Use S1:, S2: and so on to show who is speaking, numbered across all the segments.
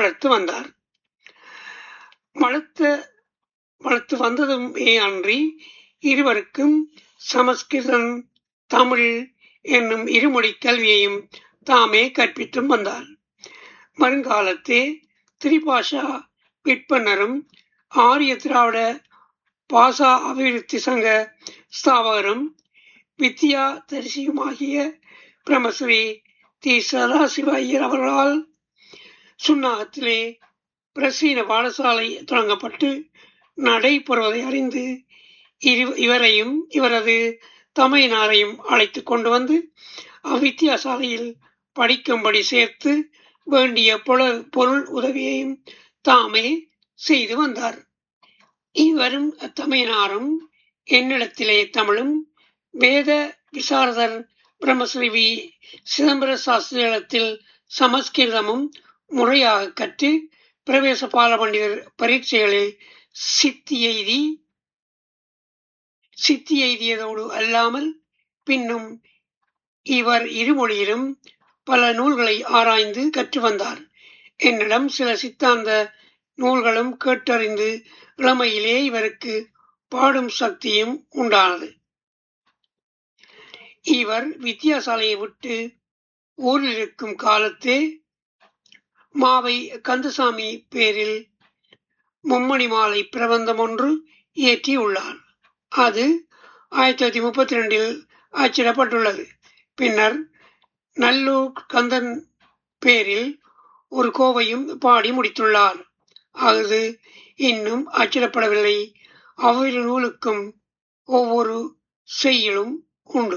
S1: வளர்த்து வந்தார். வளர்த்து வந்ததுமே அன்றி இருவருக்கும் சமஸ்கிருதம் தமிழ் என்னும் இருமொழி கல்வியையும் தாமே கற்பித்தும் வந்தார். வருங்காலத்தே திரிபாஷா விற்பனரும் ஆரிய திராவிட பாஷா அபிவிருத்தி சங்க ஸ்தாபகரும் வித்யா தரிசியுமாகிய பிரம்மஸ்ரீ தி. சதாசிவ ஐயர் அவர்களால் சுன்னாகத்திலே பிரசீன பாடசாலை தொடங்கப்பட்டு நடைபெறுவதை அறிந்து இவரையும் இவரது தமையனாரையும் அழைத்துக் கொண்டு வந்து அவ்வித்தியாசாலையில் படிக்கும்படி சேர்த்து வேண்டிய பொருள் உதவியையும் தாமே செய்து வந்தார். இவரும் தமையனாரும் என்னிடத்திலே தமிழும் வேத விசாரதர் பிரம்மஸ்ரீ வி. சிதம்பர சாஸ்திரியிடத்தில் சமஸ்கிருதமும் முறையாக கற்று பிரவேச பால பண்டிதர் பரீட்சைகளில் சித்தி எய்தியதோடு அல்லாமல் பின்னும் இவர் இருமொழியிலும் பல நூல்களை ஆராய்ந்து கற்று வந்தார். என்னிடம் சில சித்தாந்த நூல்களும் கேட்டறிந்து இளமையிலே இவருக்கு பாடும் சக்தியும் உண்டானது. இவர் வித்தியாசாலையை விட்டு ஊரில் இருக்கும் காலத்தே மாவை கந்தசாமி பேரில் மும்மணி மாலை பிரபந்தம் ஒன்று இயற்றியுள்ளார். அது 1932 அச்சிடப்பட்டுள்ளது. பின்னர் நல்லூர் கந்தன் பேரில் ஒரு கோவையும் பாடி முடித்துள்ளார். அது இன்னும் அச்சிடப்படவில்லை. அவ்விரு நூலுக்கும் ஒவ்வொரு செய்யுளும் உண்டு.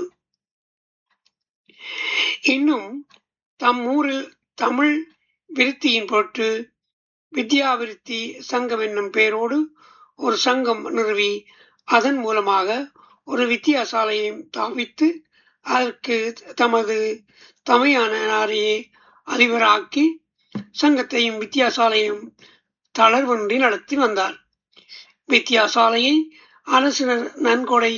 S1: இன்னும் தம் ஊரில் தமிழ் விருத்தியின் பொருட்டு வித்யாவிருத்தி சங்கம் என்னும் பெயரோடு ஒரு சங்கம் நிறுவி அதன் மூலமாக ஒரு வித்தியாசாலையையும் தாவித்து அதற்கு தமது தமையனாரையே அதிபராக்கி சங்கத்தையும் வித்தியாசாலையும் தளர்வின்றி நடத்தி வந்தார். வித்தியாசாலையை அரசினர் நன்கொடை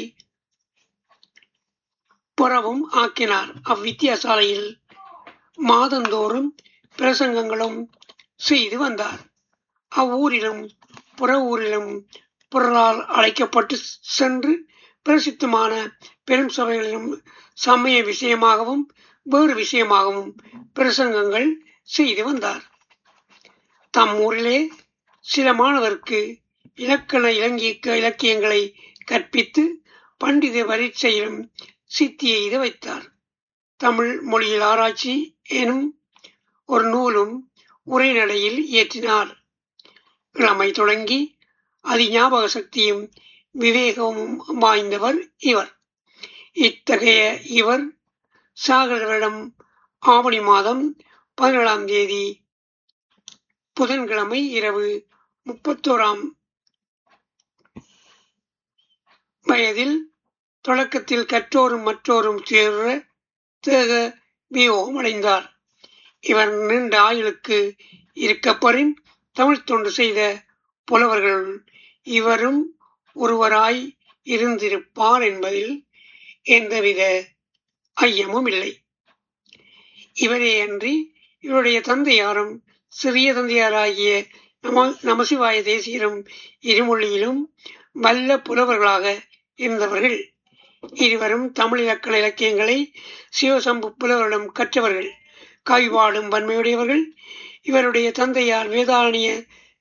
S1: புறவும் ஆக்கினார். அவ்வித்தியாசாலையில் மாதந்தோறும் பிரசங்கங்களும் செய்து வந்தார். அவ்வூரிலும் புற ஊரிலும் பிறரால் அழைக்கப்பட்டு சென்று பிரசித்தமான பெரும் சபைகளிலும் சமய விஷயமாகவும் வேறு விஷயமாகவும் பிரசங்கங்கள் செய்து வந்தார். தம் ஊரிலே சில மாணவருக்கு இலக்கண இலக்கியங்களை கற்பித்து பண்டித பரீட்சையிலும் சித்தி எய்த வைத்தார். தமிழ் மொழியில் ஆராய்ச்சி எனும் ஒரு நூலும் உரைநடையில் இயற்றினார். இளமை தொடங்கி ஞாபக சக்தியும் விவேகமும் வாய்ந்தவர் இவர். இத்தகைய இவர் சாகர வருடம் ஆவணி மாதம் 17ஆம் தேதி புதன்கிழமை இரவு 31ஆம் வயதில் தொடக்கத்தில் கற்றோரும் மற்றோரும் சேர தேக வியோகம் அடைந்தார். இவர் நீண்ட ஆயுளுக்கு இருக்கப்பரின் தமிழ் தொண்டு செய்த புலவர்கள் இவரும் ஒருவராய் இருந்திருப்பார் என்பதில் எந்தவித ஐயமும் இல்லை. இவரே அன்றி இவருடைய தந்தையாரும் சிறிய தந்தையாராகிய நமசிவாய தேசியரும் இருமொழியிலும் வல்ல புலவர்களாக இருந்தவர்கள். இருவரும் தமிழ் இலக்கண இலக்கியங்களை சிவசம்பு புலவரிடம் கற்றவர்கள். கவிபாடும் வன்மையுடையவர்கள். இவருடைய தந்தையார் வேதாரண்ய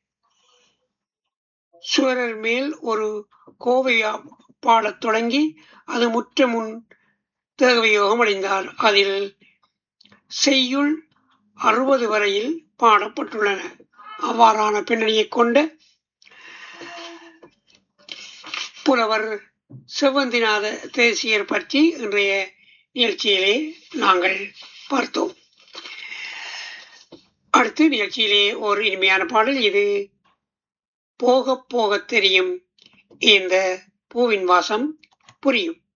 S1: சுவரர் மேல் ஒரு கோவை பாடத் தொடங்கி அது முற்ற முன் தேகவியோகம் அடைந்தார். அதில் செய்யுள் 60 வரையில் பாடப்பட்டுள்ளன. அவ்வாறான பின்னணியை கொண்ட புலவர் செவ்வந்திநாத தேசியர் பற்றி இன்றைய நிகழ்ச்சியிலே நாங்கள் பார்த்தோம். அடுத்த நிகழ்ச்சியிலே ஒரு இனிமையான பாடல். இது போக போக தெரியும் இந்த பூவின் வாசம் புரியும்.